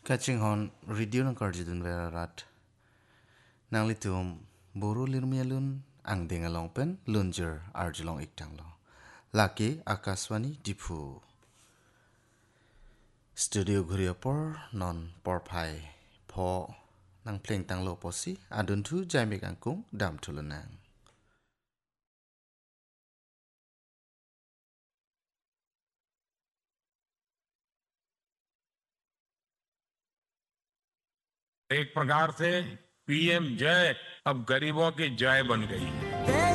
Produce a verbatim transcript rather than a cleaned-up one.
Catching on radio ng karjidun verarat. Nang litum boro lirmialun ang dengalong pen lunjer arjulong iktang lo. Laki akaswani dipu. Studio Guriopor non porpai po nang pleng tang lo posi adun tu jaimik angkung dam tulunang. एक प्रकार से PM जय अब गरीबों की जय बन गई है।